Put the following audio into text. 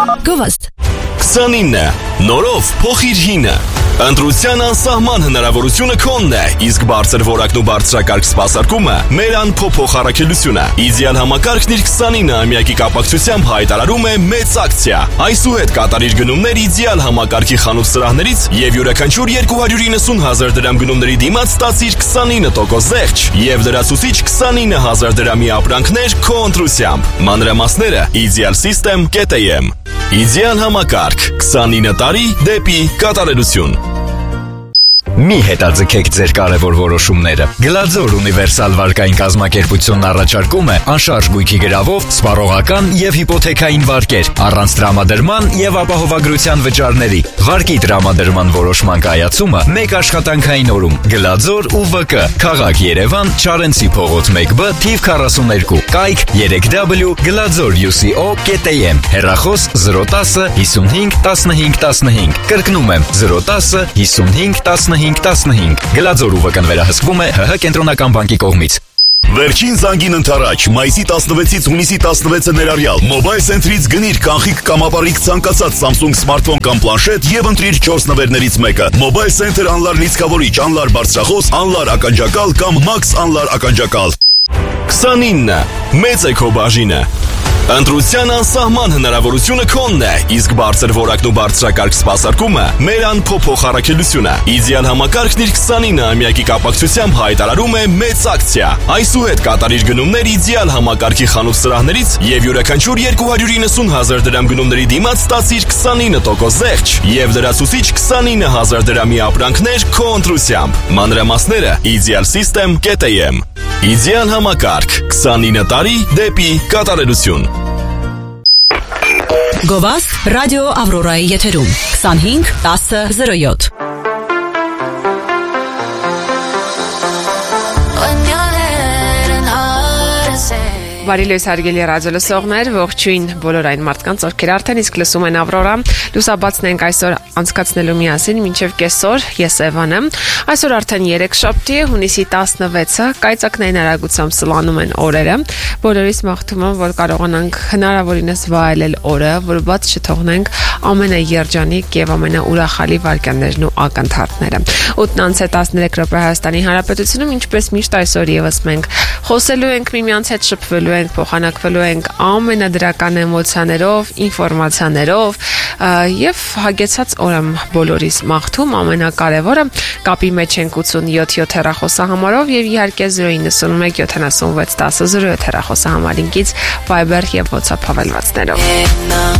Գովաստ 29. Նորով փոխիր հինը։ Ընտրության անսահման հնարավորությունը քոնն է, իսկ բարձր որակն ու բարձրակարգ սպասարկումը մեր անփոփոխ առաքելությունը։ Իդեալ համակարգն իր 29-ամյակի կապակցությամբ հայտարարում է մեծ ակցիա։ Այսուհետ կատարիր գնումներ իդեալ համակարգի խանութ սրահներից եւ յուրաքանչյուր 290,000 դրամ գնումների դիմաց ստացիր 29% զեղչ եւ լրացուցիչ 29,000 դրամի ապրանքներ քո ընտրությամբ։ Մանրամասները idealsystem.am Իդեալ համակարգ 29 տարի դեպի կատարելություն։ Մի հետաձգեք ձեր կարևոր որոշումները։ Գլաձոր ունիվերսալ վարկային կազմակերպությունն առաջարկում է անշարժ գույքի գրավով, սպառողական եւ հիպոթեքային վարկեր, առանց տրամադրման եւ ապահովագրության վճարների։ Վարկի տրամադրման որոշման կայացումը մեկ աշխատանքային օրում։ Գլաձոր ու ՎԿ, Քաղաք Երևան, Չարենցի փողոց 1B, թիվ 42, կայք 3w.gladzor.uco.am, հեռախոս 010 55 15 15, կրկնում եմ 010 55 15 Գլաձոր ՈՒՎԿ-ն վերահսկվում է ՀՀ կենտրոնական բանկի կողմից։ Վերջին զանգին ընթരാճ, մայիսի 16-ից հունիսի 16-ը ներառյալ Mobile Center-ից գնիր կանխիկ կամ ապառիկ ցանկացած Samsung սմարթֆոն կամ պլանշետ եւ ընտրիր 4 նվերներից մեկը։ Mobile Center անլար լիցքավորիչ, անլար բարձրախոս, անլար ականջակալ կամ Max անլար ականջակալ։ 29. Մեծ է քո բաժինը։ Ընտրության անսահման հնարավորությունը քոնն է, իսկ բարձր որակն ու բարձրակարգ սպասարկումը մեր անփոփոխ առաքելությունը։ Իդեալ համակարգն իր 29-ամյակի կապակցությամբ հայտարարում է մեծ ակցիա։ Այսուհետ կատարիր գնումներ իդեալ համակարգի խանութ սրահներից եւ յուրաքանչյուր 290,000 դրամ գնումների դիմաց ստացիր 29% զեղչ եւ լրացուցիչ 29,000 դրամի ապրանքներ քո ընտրությամբ։ Մանրամասները idealsystem.am Իդեալ համակարգ 29 տարի դեպի կատարելություն։ Գովաստ ռադիո Ավրորայի եթերում 25 10 07 Բարի լույս հարգելի ռադիոլսողներ, ողջույն բոլոր այն մարդկանց, ովքեր արդեն իսկ լսում են Ավրորա։ Լուսաբացն ենք այսօր անցկացնելու միասին մինչև կեսօր, ես Էվան եմ։ Այսօր արդեն 3 շաբթի, հունիսի 16-ը, կայծակնային արագությամբ սլանում են օրերը։ Բոլորիս մաղթում եմ, որ կարողանանք հնարավորինս վայելել օրը, որ բաց չթողնենք ամենաերջանիկ եւ ամենաուրախալի վայրկյաններն ու ակնթարթները։ 8:13 րոպե Հայաստանի Հանրապետությունում, ինչպես միշտ այսօր եւս մենք խոսելու ենք միմյանց հետ, շփվելու ենք, փոխանակվելու ենք ամենադրական էմոցիաներով, ինֆորմացիաներով եւ հագեցած օրը բոլորիս մաղթում, ամենակարևորը կապի մեջ ենք 87 հեռախոսահամարով եւ իհարկե 091 76 10 07 հեռախոսահամարինքից Viber եւ WhatsApp հավելվածներով։